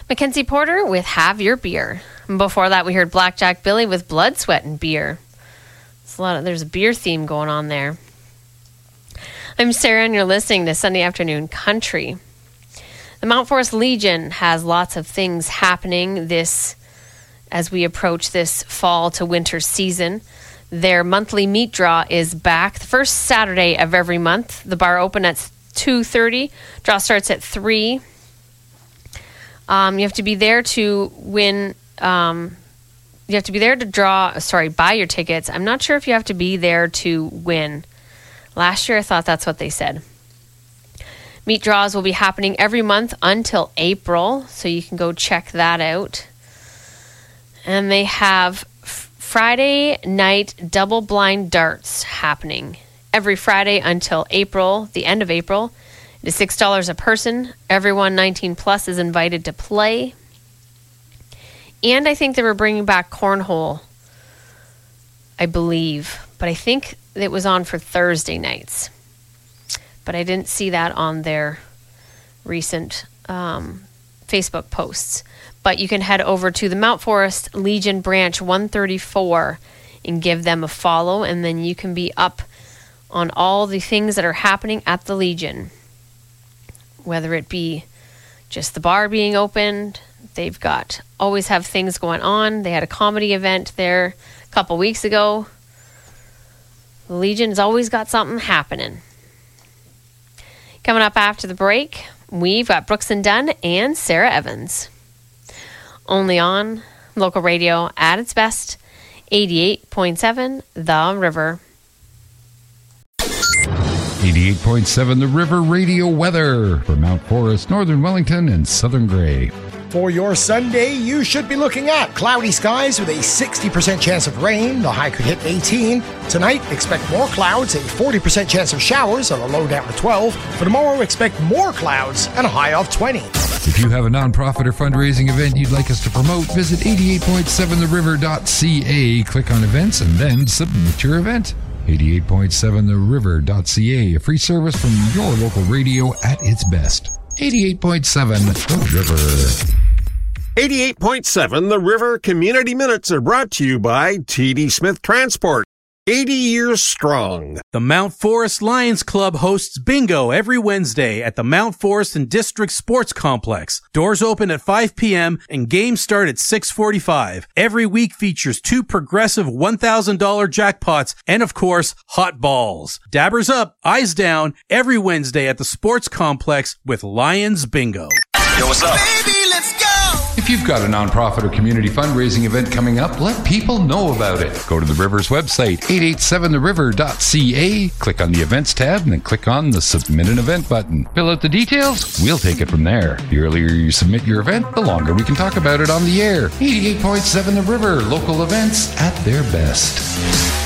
Mackenzie Porter with Have Your Beer. And before that, we heard Blackjack Billy with Blood, Sweat, and Beer. There's a beer theme going on there. I'm Sarah, and you're listening to Sunday Afternoon Country. The Mount Forest Legion has lots of things happening as we approach this fall to winter season. Their monthly meat draw is back the first Saturday of every month. The bar open at 2:30. Draw starts at 3. You have to be there to win. You have to be there to buy your tickets. I'm not sure if you have to be there to win. Last year, I thought that's what they said. Meat draws will be happening every month until April, so you can go check that out. And they have Friday night double blind darts happening every Friday until April, the end of April. It is $6 a person. Everyone 19 plus is invited to play. And I think they were bringing back cornhole, I believe. But I think it was on for Thursday nights. But I didn't see that on their recent Facebook posts. But you can head over to the Mount Forest Legion Branch 134 and give them a follow. And then you can be up on all the things that are happening at the Legion. Whether it be just the bar being opened, they've always have things going on. They had a comedy event there a couple weeks ago. The Legion's always got something happening. Coming up after the break, we've got Brooks and Dunn and Sarah Evans. Only on local radio at its best, 88.7 The River. 88.7 The River radio weather for Mount Forest, Northern Wellington, and Southern Grey. For your Sunday, you should be looking at cloudy skies with a 60% chance of rain. The high could hit 18. Tonight, expect more clouds, a 40% chance of showers on a low down to 12. For tomorrow, expect more clouds and a high of 20. If you have a nonprofit or fundraising event you'd like us to promote, visit 88.7theriver.ca, click on events, and then submit your event. 88.7theriver.ca, a free service from your local radio at its best. 88.7 The River. 88.7 The River Community Minutes are brought to you by TD Smith Transport. 80 years strong. The Mount Forest Lions Club hosts bingo every Wednesday at the Mount Forest and District Sports Complex. Doors open at 5 p.m. and games start at 6:45. Every week features 2 progressive $1,000 jackpots and, of course, hot balls. Dabbers up, eyes down, every Wednesday at the Sports Complex with Lions Bingo. Yo, what's up? Baby, let's go! If you've got a nonprofit or community fundraising event coming up, let people know about it. Go to the River's website, 887theriver.ca, click on the Events tab, and then click on the Submit an Event button. Fill out the details, we'll take it from there. The earlier you submit your event, the longer we can talk about it on the air. 88.7 The River, local events at their best.